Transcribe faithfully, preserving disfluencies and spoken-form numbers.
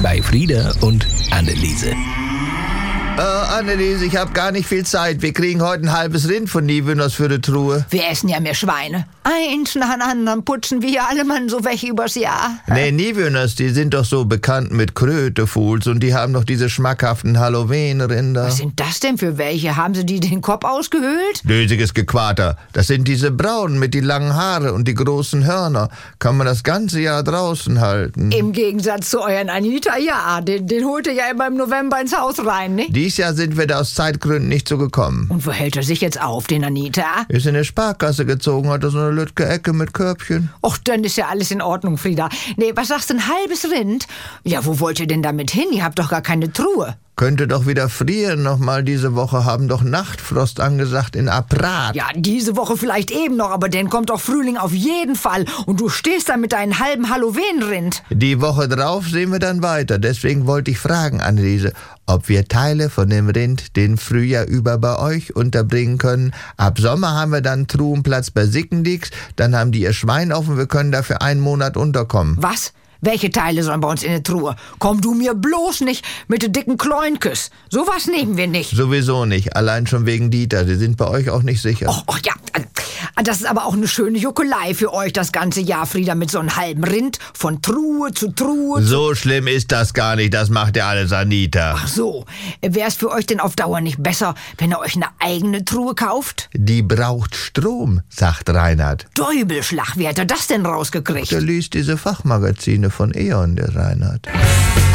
bei Frieda und Anneliese. Äh, Anneliese, ich habe gar nicht viel Zeit. Wir kriegen heute ein halbes Rind von Niewöhners für die Truhe. Wir essen ja mehr Schweine. Eins nach dem anderen putzen wir ja alle Mann so weg übers Jahr. Nee, Niewöhners, die sind doch so bekannt mit Krötefuhls und die haben doch diese schmackhaften Halloween-Rinder. Was sind das denn für welche? Haben sie die den Kopf ausgehöhlt? Dösiges Gequater. Das sind diese braunen mit die langen Haare und die großen Hörner. Kann man das ganze Jahr draußen halten. Im Gegensatz zu euren Anita, ja. Den, den holt ihr ja immer im November ins Haus rein, ne? Dies Jahr sind wir da aus Zeitgründen nicht so gekommen. Und wo hält er sich jetzt auf, den Anita? Ist in eine Sparkasse gezogen, hat er so eine lütke Ecke mit Körbchen. Och, dann ist ja alles in Ordnung, Frieda. Nee, was sagst du, ein halbes Rind? Ja, wo wollt ihr denn damit hin? Ihr habt doch gar keine Truhe. Könnte doch wieder frieren nochmal diese Woche, haben doch Nachtfrost angesagt in Aprat. Ja, diese Woche vielleicht eben noch, aber dann kommt doch Frühling auf jeden Fall. Und du stehst da mit deinem halben Halloween-Rind. Die Woche drauf sehen wir dann weiter. Deswegen wollte ich fragen, Anneliese, ob wir Teile von dem Rind den Frühjahr über bei euch unterbringen können. Ab Sommer haben wir dann Truhenplatz bei Sickendix, dann haben die ihr Schwein auf und wir können da für einen Monat unterkommen. Was? Welche Teile sollen bei uns in der Truhe? Komm du mir bloß nicht mit den dicken Kloinkes. Sowas nehmen wir nicht. Sowieso nicht, allein schon wegen Dieter. Sie sind bei euch auch nicht sicher. Och, och ja, das ist aber auch eine schöne Juckelei für euch das ganze Jahr, Frieda, mit so einem halben Rind von Truhe zu Truhe. So schlimm ist das gar nicht, das macht ja alles Anita. Ach so, wäre es für euch denn auf Dauer nicht besser, wenn ihr euch eine eigene Truhe kauft? Die braucht Strom, sagt Reinhard. Däubelschlag, wie hat er das denn rausgekriegt? Der liest diese Fachmagazine von E.ON, der Reinhard.